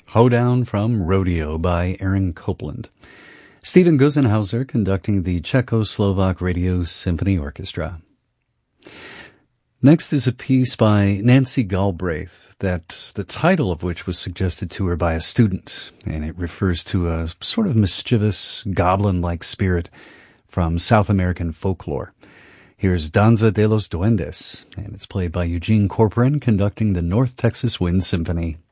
Hoedown from Rodeo by Aaron Copland. Stephen Gusenhauser conducting the Czechoslovak Radio Symphony Orchestra. Next is a piece by Nancy Galbraith, that the title of which was suggested to her by a student, and it refers to a sort of mischievous, goblin-like spirit from South American folklore. Here's Danza de los Duendes, and it's played by Eugene Corporan conducting the North Texas Wind Symphony.